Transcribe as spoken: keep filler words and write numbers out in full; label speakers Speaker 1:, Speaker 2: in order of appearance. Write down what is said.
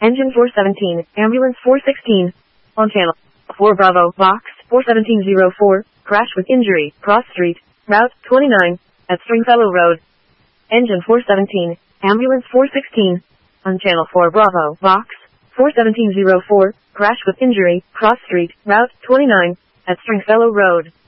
Speaker 1: Engine four seventeen, Ambulance four sixteen. On channel four Bravo, Box four seventeen zero four, crash with injury, cross street, route twenty-nine, at Stringfellow Road. Engine four seventeen, Ambulance four sixteen. On channel four Bravo, Box four seventeen zero four, crash with injury, cross street, route twenty-nine, at Stringfellow Road.